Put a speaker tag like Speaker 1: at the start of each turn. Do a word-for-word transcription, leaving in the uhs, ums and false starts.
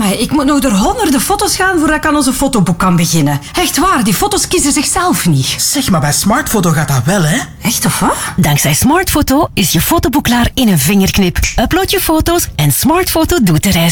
Speaker 1: Amai, ik moet nog door honderden foto's gaan voordat ik aan onze fotoboek kan beginnen. Echt waar, die foto's kiezen zichzelf niet.
Speaker 2: Zeg, maar bij Smartfoto gaat dat wel, hè?
Speaker 1: Echt of wat?
Speaker 3: Dankzij Smartfoto is je fotoboek klaar in een vingerknip. Upload je foto's en Smartfoto doet de rest.